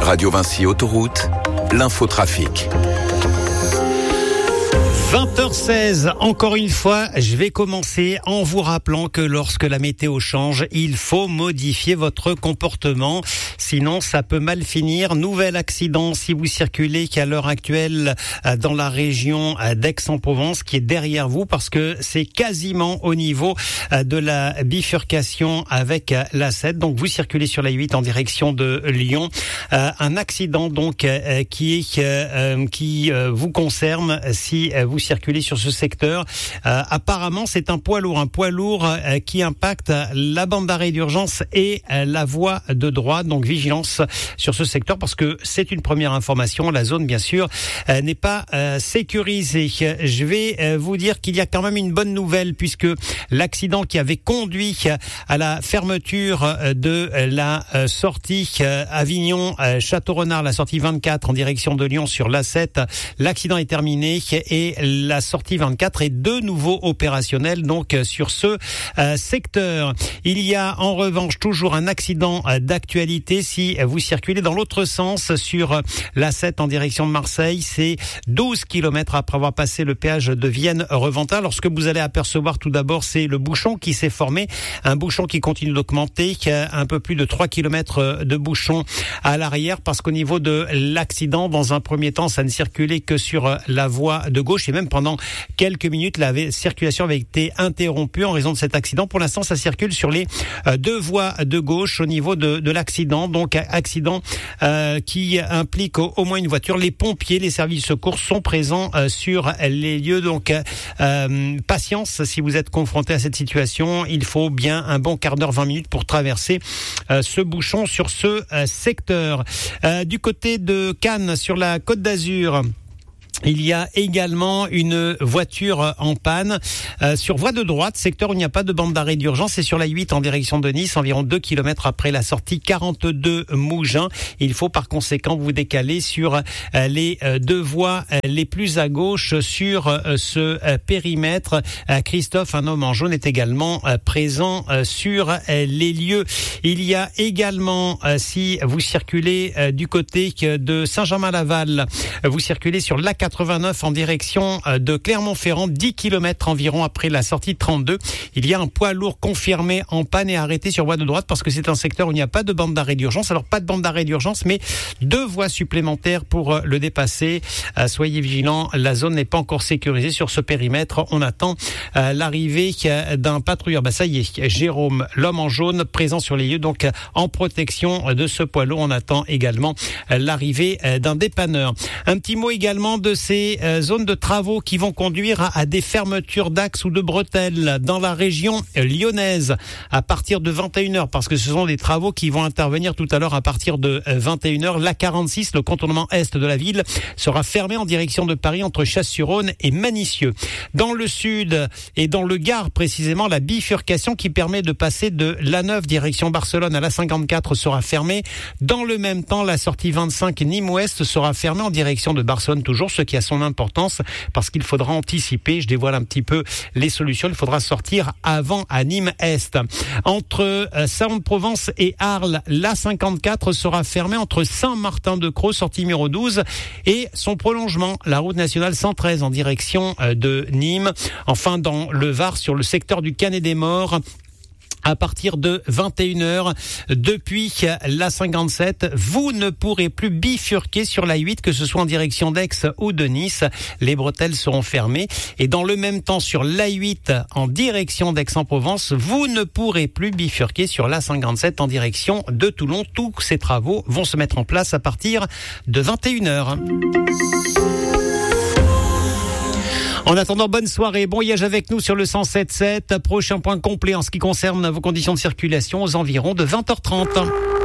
Radio Vinci Autoroute, l'infotrafic. 20h16, encore une fois, je vais commencer en vous rappelant que lorsque la météo change, il faut modifier votre comportement, sinon ça peut mal finir. Nouvel accident si vous circulez à l'heure actuelle dans la région d'Aix-en-Provence qui est derrière vous parce que c'est quasiment au niveau de la bifurcation avec la 7. Donc vous circulez sur la 8 en direction de Lyon. Un accident donc qui vous concerne si vous circuler sur ce secteur. Apparemment, c'est un poids lourd qui impacte la bande d'arrêt d'urgence et la voie de droite. Donc, vigilance sur ce secteur parce que c'est une première information. La zone, bien sûr, n'est pas sécurisée. Je vais vous dire qu'il y a quand même une bonne nouvelle puisque l'accident qui avait conduit à la fermeture de la sortie Avignon-Château-Renard, la sortie 24 en direction de Lyon sur l'A7, l'accident est terminé et la sortie 24 est de nouveau opérationnelle donc sur ce secteur. Il y a en revanche toujours un accident d'actualité si vous circulez dans l'autre sens sur l'A7 en direction de Marseille. C'est 12 km après avoir passé le péage de Vienne-Reventin. Alors ce que vous allez apercevoir tout d'abord, c'est le bouchon qui s'est formé, un bouchon qui continue d'augmenter, qui a un peu plus de 3 km de bouchon à l'arrière parce qu'au niveau de l'accident, dans un premier temps, ça ne circulait que sur la voie de gauche et même pendant quelques minutes, la circulation avait été interrompue en raison de cet accident. Pour l'instant, ça circule sur les deux voies de gauche au niveau de l'accident. Donc, accident qui implique au moins une voiture. Les pompiers, les services de secours sont présents sur les lieux. Donc, patience si vous êtes confronté à cette situation. Il faut bien un bon quart d'heure, 20 minutes pour traverser ce bouchon sur ce secteur. Du côté de Cannes, sur la Côte d'Azur, il y a également une voiture en panne sur voie de droite, secteur où il n'y a pas de bande d'arrêt d'urgence. C'est sur la 8 en direction de Nice, environ 2 km après la sortie 42 Mougins. Il faut par conséquent vous décaler sur les deux voies les plus à gauche sur ce périmètre. Christophe, un homme en jaune, est également présent sur les lieux. Il y a également, si vous circulez du côté de Saint-Germain-Laval, vous circulez sur l'A89 en direction de Clermont-Ferrand, 10 km environ après la sortie 32. Il y a un poids lourd confirmé en panne et arrêté sur voie de droite parce que c'est un secteur où il n'y a pas de bande d'arrêt d'urgence. Alors pas de bande d'arrêt d'urgence, mais 2 voies supplémentaires pour le dépasser. Soyez vigilants, la zone n'est pas encore sécurisée sur ce périmètre. On attend l'arrivée d'un patrouilleur. Ça y est, Jérôme, l'homme en jaune, présent sur les lieux, donc en protection de ce poids lourd. On attend également l'arrivée d'un dépanneur. Un petit mot également de ces zones de travaux qui vont conduire à des fermetures d'axes ou de bretelles dans la région lyonnaise à partir de 21h parce que ce sont des travaux qui vont intervenir tout à l'heure à partir de 21h. La 46, le contournement est de la ville, sera fermé en direction de Paris entre Chasse-sur-Rhône et Manicieux. Dans le sud et dans le Gard précisément, la bifurcation qui permet de passer de l'A9 direction Barcelone à la 54 sera fermée. Dans le même temps, la sortie 25 Nîmes-Ouest sera fermée en direction de Barcelone toujours, ce qui a son importance parce qu'il faudra anticiper. Je dévoile un petit peu les solutions. Il faudra sortir avant à Nîmes-Est. Entre Salon-de-Provence et Arles, l'A54 sera fermée entre Saint-Martin-de-Crau, sortie numéro 12, et son prolongement, la route nationale 113 en direction de Nîmes. Enfin, dans le Var, sur le secteur du Canet-des-Morts, à partir de 21h, depuis la 57, vous ne pourrez plus bifurquer sur la 8, que ce soit en direction d'Aix ou de Nice. Les bretelles seront fermées. Et dans le même temps, sur la 8, en direction d'Aix-en-Provence, vous ne pourrez plus bifurquer sur la 57 en direction de Toulon. Tous ces travaux vont se mettre en place à partir de 21h. En attendant, bonne soirée, bon voyage avec nous sur le 107.7. Prochain point complet en ce qui concerne vos conditions de circulation aux environs de 20h30.